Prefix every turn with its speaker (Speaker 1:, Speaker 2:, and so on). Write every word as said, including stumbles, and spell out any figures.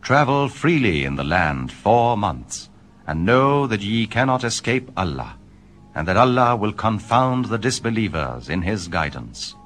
Speaker 1: Travel freely in the land four months, and know that ye cannot escape Allah, and that Allah will confound the disbelievers in his guidance.